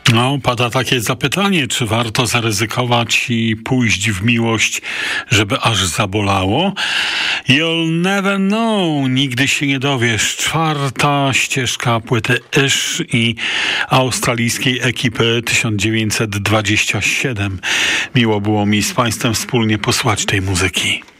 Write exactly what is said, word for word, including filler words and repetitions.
No, pada takie zapytanie, czy warto zaryzykować i pójść w miłość, żeby aż zabolało? You'll never know, nigdy się nie dowiesz. Czwarta ścieżka płyty Ish i australijskiej ekipy tysiąc dziewięćset dwadzieścia siedem. Miło było mi z Państwem wspólnie posłuchać tej muzyki.